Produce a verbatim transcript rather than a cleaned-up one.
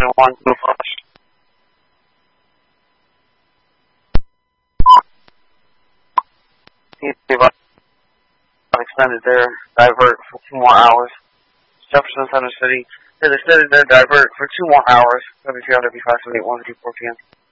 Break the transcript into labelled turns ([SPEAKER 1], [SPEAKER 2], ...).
[SPEAKER 1] Station one, Blue Flash. They've extended their divert for two more hours. Jefferson Center City, they've extended their divert for two more hours. W P L W five seven eight one fifty-four P M